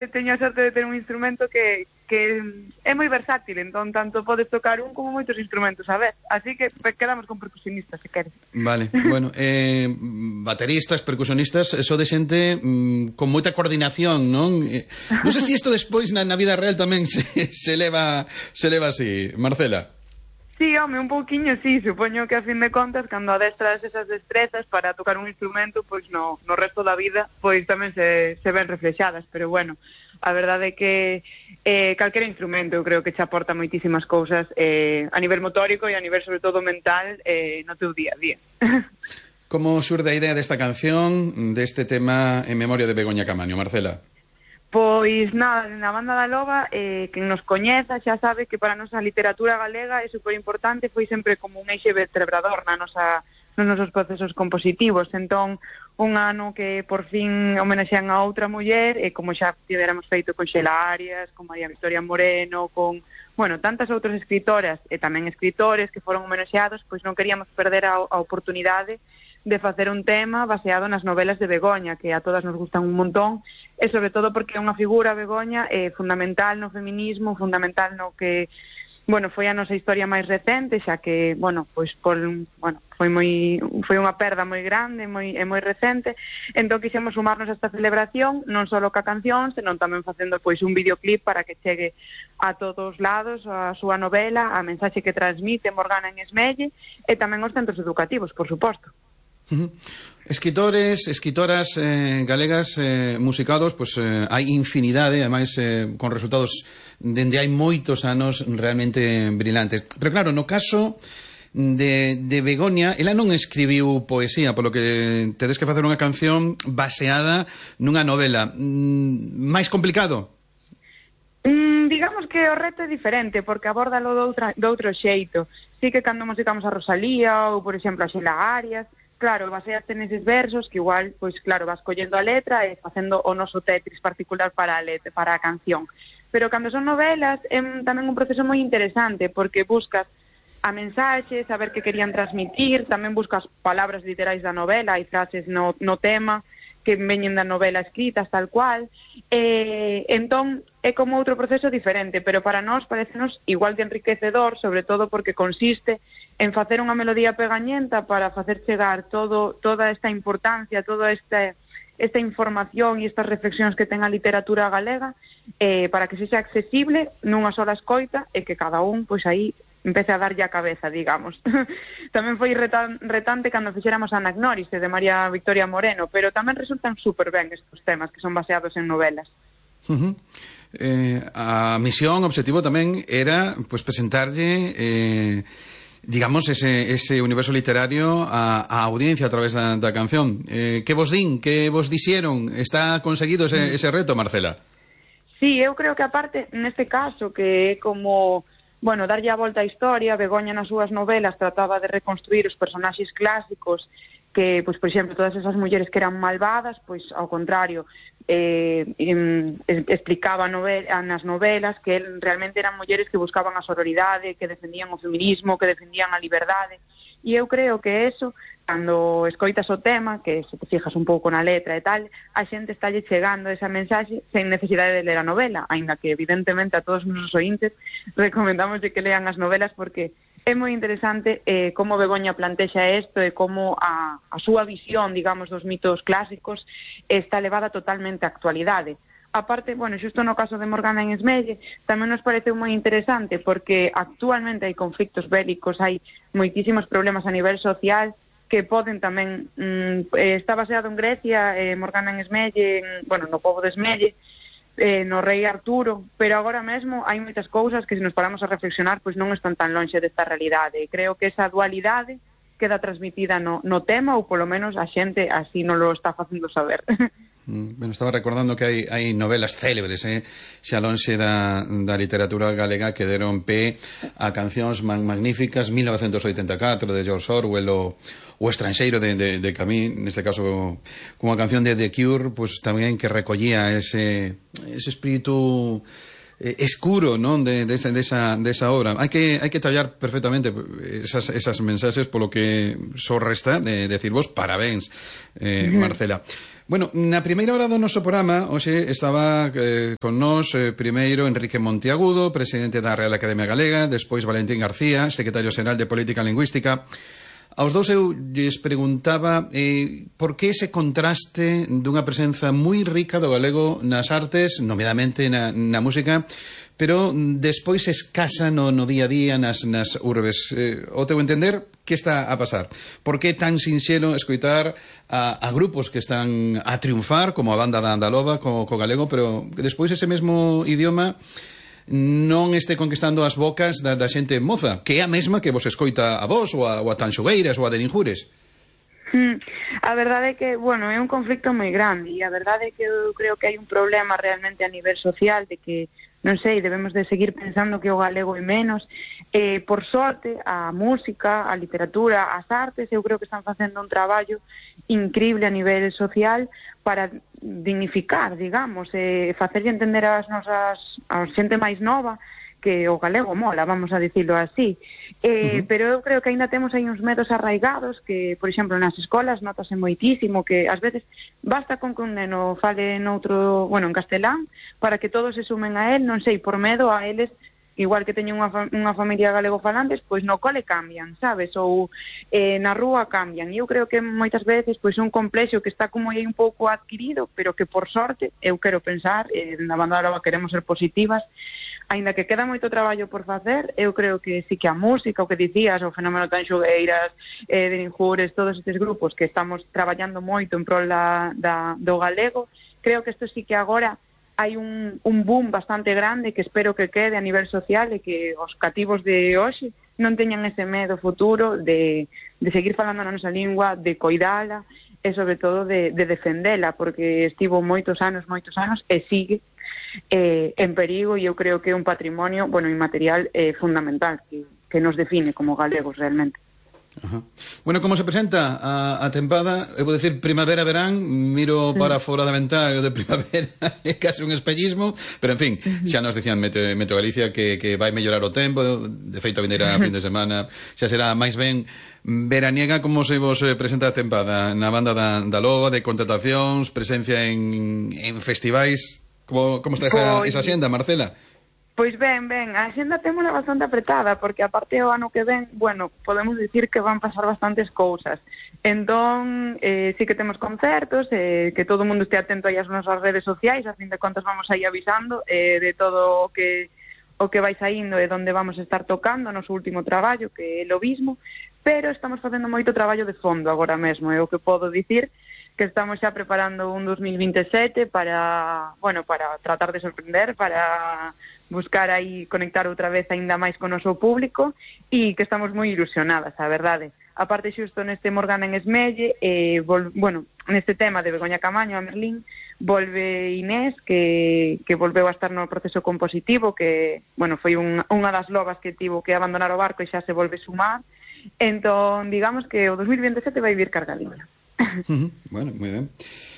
teño a sorte de ter un instrumento que é moi versátil, entón tanto podes tocar un como moitos instrumentos a vez, así que quedamos con percusionistas, se queres. Vale, bueno, bateristas, percusionistas, eso de xente con moita coordinación, non? Non sei se isto despois na vida real tamén se leva así, Marcela. Sí, home, un pouquiño sí, supoño que a fin de contas, cando adestras esas destrezas para tocar un instrumento, pois no resto da vida, pois tamén se ven reflexadas, pero bueno, a verdade é que calquera instrumento eu creo que che aporta moitísimas cousas a nivel motórico e a nivel sobre todo mental no teu día a día. Como xurde a idea desta canción, deste tema en memoria de Begoña Camaño, Marcela? Pois nada, na Banda da Loba, quen nos coñeza xa sabe que para nós a literatura galega é superimportante, foi sempre como un eixe vertebrador nos nosos procesos compositivos. Entón, un ano que por fin homenaxean a outra muller, como xa tiveramos feito con Xela Arias, con María Victoria Moreno, con, bueno, tantas outras escritoras e tamén escritores que foron homenaxeados, pois non queríamos perder a oportunidade de facer un tema baseado nas novelas de Begoña, que a todas nos gustan un montón, e sobre todo porque é unha figura, Begoña, fundamental no feminismo, fundamental no que, bueno, foi a nosa historia máis recente, xa que, bueno, pois foi unha perda moi grande e moi recente, entón quixemos sumarnos a esta celebración, non só ca canción, senón tamén facendo pois un videoclip para que chegue a todos os lados a súa novela, a mensaxe que transmite Morgana en Esmelle, e tamén os centros educativos, por suposto. Escritores, escritoras galegas musicados, pois hai infinidade, ademais con resultados dende hai moitos anos realmente brillantes. Pero claro, no caso de Begoña, ela non escribiu poesía, polo que tedes que facer unha canción baseada nunha novela. Máis complicado? Digamos que o reto é diferente, porque abórdalo do outro xeito. Sí que cando musicamos a Rosalía ou, por exemplo, a Xela Arias, claro, baseaste neses versos que igual, pois claro, vas collendo a letra e facendo o noso Tetris particular para a canción. Pero cando son novelas é tamén un proceso moi interesante, porque buscas a mensaxe, saber que querían transmitir, tamén buscas palabras literais da novela, hai frases no tema que veñen da novela escritas tal cual, entón é como outro proceso diferente, pero para nós parecenos igual de enriquecedor, sobre todo porque consiste en facer unha melodía pegañenta para facer chegar toda esta importancia, toda esta información e estas reflexións que ten a literatura galega, para que sexa accesible nunha sola escoita e que cada un, pois aí, empece a darlle a cabeza, digamos. Tamén foi retante cando fixéramos a Anagnórise de María Victoria Moreno, pero tamén resultan super ben estes temas que son baseados en novelas. A misión, o objetivo tamén era pois presentarlle digamos ese universo literario a audiencia a través da canción. Que vos din, que vos dixeron? Está conseguido ese reto, Marcela? Sí, eu creo que aparte, neste caso, que é como, bueno, darlle a volta á historia, Begoña nas súas novelas trataba de reconstruir os personaxes clásicos que, pois, por exemplo, todas esas mulleres que eran malvadas, pois, ao contrario, explicaba nas novelas que realmente eran mulleres que buscaban a sororidade, que defendían o feminismo, que defendían a liberdade, e eu creo que eso, cando escoitas o tema, que se te fijas un pouco na letra e tal, a xente estalle chegando esa mensaxe sen necesidade de ler a novela, aínda que evidentemente a todos os nosos ointes recomendamos que lean as novelas porque é moi interesante como Begoña plantexa isto e como a súa visión, digamos, dos mitos clásicos está levada totalmente á actualidade. Aparte, bueno, xusto no caso de Morgana en Esmelle, tamén nos pareceu moi interesante porque actualmente hai conflictos bélicos, hai moitísimos problemas a nivel social que poden tamén, está baseado en Grecia, Morgana en Esmelle, bueno, no pobo de Esmelle, no rei Arturo, pero agora mesmo hai moitas cousas que se nos paramos a reflexionar pois non están tan lonxe desta realidade, e creo que esa dualidade queda transmitida no tema, ou polo menos a xente así non lo está facendo saber. Bueno, estaba recordando que hai novelas célebres xa lonxe da literatura galega que deron pé a cancións magníficas. 1984 de George Orwell, o Estranxeiro de Camus, neste caso como a canción de The Cure, pues tamén que recollía ese espírito escuro, non, desa obra. Hai que tallar perfectamente esas mensaxes, polo que só resta de decirvos parabéns, Marcela. Bueno, na primeira hora do noso programa, hoxe estaba con nós primeiro Enrique Monteagudo, presidente da Real Academia Galega, despois Valentín García, secretario xeral de Política Lingüística. Aos dous eu lles preguntaba por que ese contraste dunha presenza moi rica do galego nas artes, nomeadamente na música, pero despois escasa no día a día nas urbes. O teu entender, que está a pasar? Por que tan sinxelo escoitar a grupos que están a triunfar, como a banda da Andalova, co galego, pero que despois ese mesmo idioma non este conquistando as bocas da xente moza, que é a mesma que vos escoita a vos, ou a Tanxugueiras, ou a de Ninjures? A verdade é que, bueno, é un conflicto moi grande, e a verdade é que eu creo que hai un problema realmente a nivel social de que, non sei, debemos de seguir pensando que o galego é menos. Por sorte, a música, a literatura, as artes, eu creo que están facendo un traballo increíble a nivel social para dignificar, digamos, facerlle entender a xente máis nova que o galego mola, vamos a dicilo así. Pero eu creo que aínda temos aí uns medos arraigados que, por exemplo, nas escolas notase moitísimo que ás veces basta con que un neno fale noutro, bueno, en castelán, para que todos se sumen a él, non sei, por medo a eles, igual que teñen unha familia galego-falantes, pois no cole cambian, sabes? Ou na rúa cambian. E eu creo que moitas veces pois un complexo que está como aí un pouco adquirido, pero que por sorte, eu quero pensar, na banda da Loba queremos ser positivas, aínda que queda moito traballo por facer, eu creo que sí que a música, o que dicías, o fenómeno Tanxugueiras, de Ninjures, todos estes grupos que estamos traballando moito en prol do galego, creo que isto sí que agora hai un boom bastante grande que espero que quede a nivel social e que os cativos de hoxe non teñan ese medo futuro de seguir falando na nosa lingua, de coidala e sobre todo de defendela, porque estivo moitos anos e sigue en perigo, e eu creo que é un patrimonio, bueno, inmaterial fundamental que nos define como galegos realmente. Ajá. Bueno, como se presenta a tempada? Eu vou dicir primavera-verán, miro para fora da ventá de primavera, é case un espellismo, pero en fin, xa nos dicían Meteo Galicia que vai mellorar o tempo, de feito a vindeira fin de semana xa será máis ben veraniega. Como se vos presenta a tempada na banda da Loba, de contratacións, presencia en festivais? Como está esa xenda, Marcela? Pois ben, a xenda témola bastante apretada, porque aparte o ano que ven, bueno, podemos dicir que van pasar bastantes cousas. Entón, sí que temos concertos, que todo o mundo este atento aí ás nosas redes sociais, a fin de contas vamos aí avisando de todo o que vai saindo e onde vamos a estar tocando, noso último traballo, que é Lobismo, pero estamos facendo moito traballo de fondo agora mesmo, é o que podo dicir, que estamos xa preparando un 2027 para tratar de sorprender, para buscar aí conectar outra vez aínda máis con o noso público, e que estamos moi ilusionadas, a verdade. A parte xusto neste Morgana en Esmelle, neste tema de Begoña Camaño a Merlín, volve Inés, que volveu a estar no proceso compositivo, que, bueno, foi unha das lobas que tivo que abandonar o barco e xa se volve sumar. Entón, digamos que o 2027 vai vir cargadiña. Bueno, moi ben.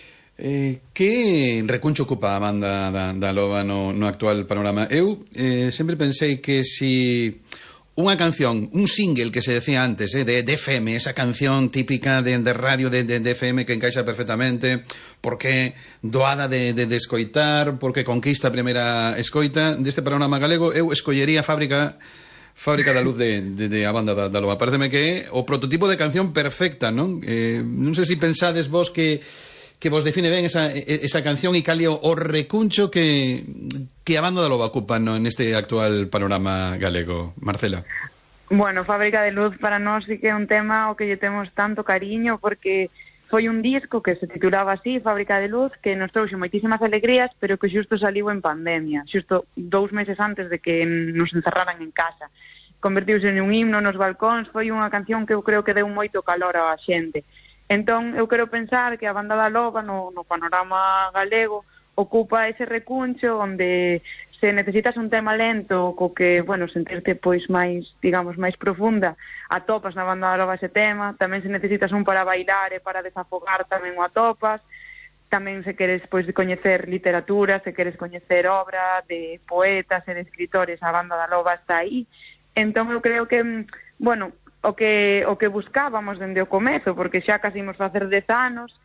Que recuncho ocupa a banda da Loba no actual panorama? Eu sempre pensei que si unha canción, un single que se decía antes, de FM, esa canción típica de radio de FM que encaixa perfectamente, porque doada de escoitar, porque conquista a primeira escoita deste panorama galego, eu escollería Fábrica da Luz de a banda da Loba. Pareceme que é o prototipo de canción perfecta, non? Non sei se pensades vos que vos define ben esa canción e cal é o recuncho que a banda da Loba ocupa neste actual panorama galego. Marcela? Bueno, Fábrica de Luz para nós sí que é un tema o que lle temos tanto cariño, porque foi un disco que se titulaba así, Fábrica de Luz, que nos trouxe moitísimas alegrías, pero que xusto saliu en pandemia, xusto 2 meses antes de que nos encerraran en casa. Convertiuse en un himno nos balcóns, foi unha canción que eu creo que deu moito calor á xente. Entón, eu quero pensar que a banda da Loba no panorama galego ocupa ese recuncho onde se necesitas un tema lento co que, bueno, sentirte pois máis, digamos, máis profunda, atopas na banda da Loba ese tema. Tamén se necesitas un para bailar e para desafogar, tamén o atopas. Tamén se queres pois coñecer literatura, se queres coñecer obra de poetas e de escritores, a banda da Loba está aí. Entón eu creo que, bueno, o que buscábamos dende o comezo, porque xa casi imos facer 10 anos,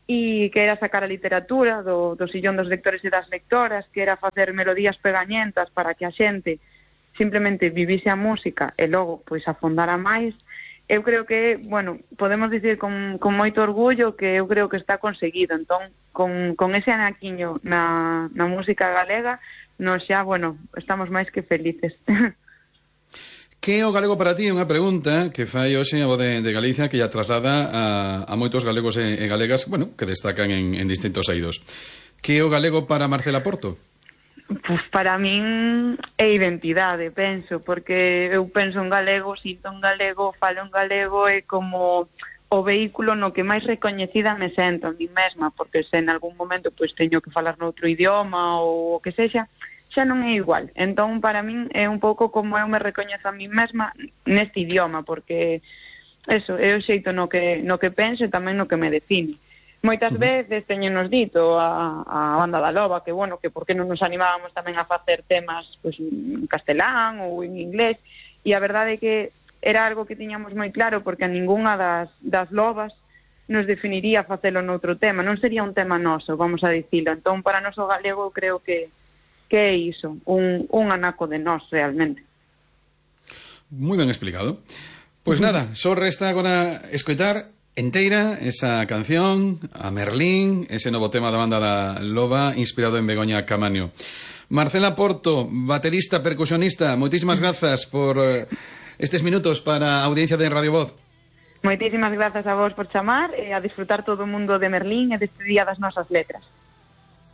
e que era sacar a literatura do sillón dos lectores e das lectoras, que era facer melodías pegañentas para que a xente simplemente vivise a música e logo pois afondara máis. Eu creo que, bueno, podemos dicir con moito orgullo que eu creo que está conseguido. Entón, con ese anaquiño na música galega, nos xa, bueno, estamos máis que felices. Que é o galego para ti? É unha pregunta que fai hoxe a Voz de Galicia, que ya traslada a moitos galegos e galegas, bueno, que destacan en distintos eidos. Que é o galego para Marcela Porto? Pues para min é identidade, penso, porque eu penso en galego, sinto en galego, falo en galego, é como o vehículo no que máis recoñecida me sento a mí mesma, porque se en algún momento pois teño que falar noutro idioma ou o que sexa, xa non é igual. Entón, para min é un pouco como eu me recoñezo a mí mesma neste idioma, porque eso, é o xeito no que penso e tamén no que me define. Moitas veces teñenos dito a Banda da Loba que, bueno, que por que non nos animábamos tamén a facer temas pois, en castelán ou en inglés, e a verdade é que era algo que tiñamos moi claro, porque a ningunha das lobas nos definiría facelo noutro tema, non sería un tema noso, vamos a dicilo. Entón, para noso galego, creo que é iso, un anaco de nós, realmente. Moi ben explicado. Pois nada, só resta agora escoitar enteira esa canción, a Merlín, ese novo tema da Banda da Loba, inspirado en Begoña Caamaño. Marcela Porto, baterista, percusionista, moitísimas grazas por estes minutos para a audiencia de Radio Voz. Moitísimas grazas a vos por chamar e a disfrutar todo o mundo de Merlín e deste Día das Nosas Letras.